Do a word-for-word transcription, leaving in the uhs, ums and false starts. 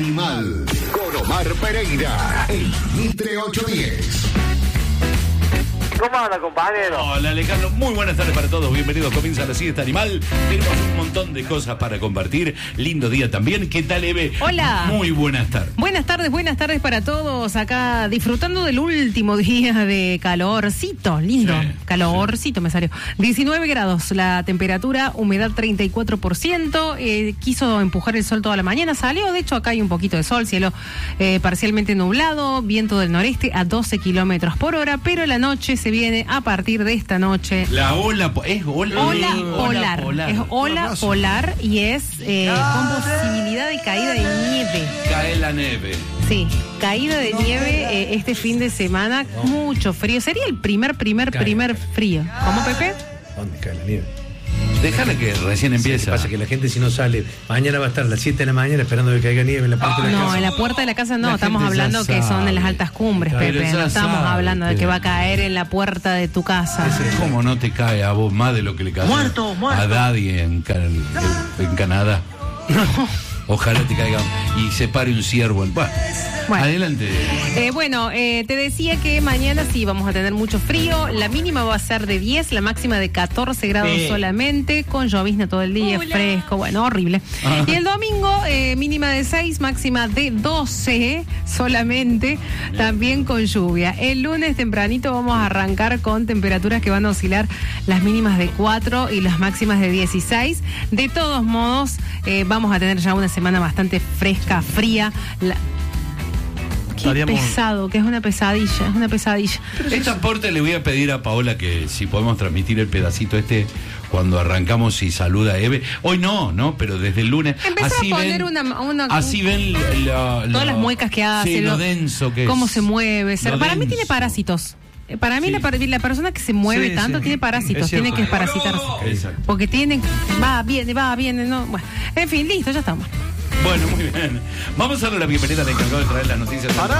Animal con Omar Pereira en Mitre ochocientos diez. ¿Cómo anda, compañero? Hola, Alejandro. Muy buenas tardes para todos. Bienvenidos. Comienza la siesta animal. Tenemos un montón de cosas para compartir. Lindo día también. ¿Qué tal, Eve? Hola. Muy buenas tardes. Buenas tardes, buenas tardes para todos. Acá disfrutando del último día de calorcito. Lindo. Sí, calorcito sí. me salió. diecinueve grados la temperatura, humedad treinta y cuatro por ciento. Eh, quiso empujar el sol toda la mañana. Salió, de hecho, acá hay un poquito de sol. Cielo eh, parcialmente nublado. Viento del noreste a doce kilómetros por hora. Pero la noche se viene a partir de esta noche. La ola, es ola, Ola, sí, polar. polar. Es ola polar y es eh, con posibilidad de caída de nieve. Cae la nieve. Sí, caída de nieve eh, este fin de semana. Mucho frío. Sería el primer, primer, Cae, primer cae. frío. ¿Cómo, Pepe? ¿Dónde cae la nieve? Déjala que recién empieza. Lo que pasa es que la gente, si no sale, mañana va a estar a las siete de la mañana esperando que caiga nieve en la parte Ah, de la No, casa. en la puerta de la casa no. La Estamos gente ya hablando que son en las sabe. altas cumbres, Pero Pepe. ya No estamos sabe, hablando de que pero- va a caer en la puerta de tu casa. ¿Cómo no te cae a vos más de lo que le cae Muerto, muerto. a Daddy en, Can- en, en Canadá? Ojalá te caiga y se pare un ciervo. Bueno, Bueno. adelante. Eh, bueno, eh, te decía que mañana sí vamos a tener mucho frío. La mínima va a ser de diez, la máxima de catorce grados Sí. solamente, con llovizna todo el día, fresco, bueno, horrible. Ajá. Y el domingo, eh, mínima de seis, máxima de doce solamente, también con lluvia. El lunes tempranito vamos a arrancar con temperaturas que van a oscilar las mínimas de cuatro y las máximas de dieciséis. De todos modos, eh, vamos a tener ya una semana bastante fresca, fría. La- Qué Estaríamos- pesado, que es una pesadilla, es una pesadilla. Esta aporte le voy a pedir a Paola que si podemos transmitir el pedacito este cuando arrancamos y saluda a Eve. Hoy no, no, pero desde el lunes. Empezá así a poner ven, una- una- así ven la- la- Todas las muecas que hace, sí, lo, lo- denso que es. cómo se mueve. ser- Lo Para mí denso. tiene parásitos. Eh, Para mí Sí. la, par- la persona que se mueve Sí, tanto sí. tiene parásitos, Es cierto. tiene que parasitarse. Exacto. Porque tiene, va, viene, va, viene, no. Bueno, en fin, listo, ya estamos. Bueno, muy bien. Vamos a darle la bienvenida al encargado de traer las noticias. Pará.